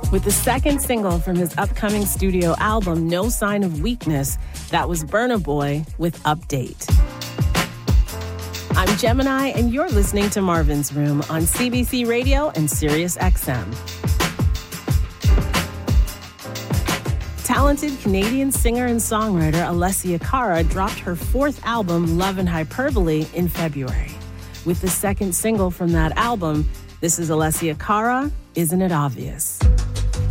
With the second single from his upcoming studio album, No Sign of Weakness, that was Burna Boy with Update. I'm Gemini, and you're listening to Marvin's Room on CBC Radio and Sirius XM. Talented Canadian singer and songwriter Alessia Cara dropped her fourth album, Love and Hyperbole, in February. With the second single from that album, this is Alessia Cara, Isn't It Obvious?